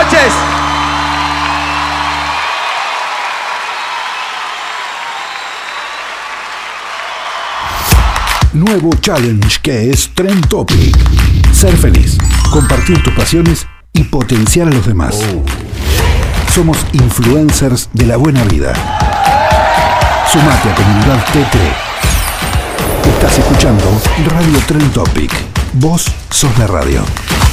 noches. Nuevo challenge que es Trend Topic. Ser feliz, compartir tus pasiones y potenciar a los demás. Somos influencers de la buena vida. Sumate a Comunidad TT. Estás escuchando Radio Trend Topic. Vos sos la radio.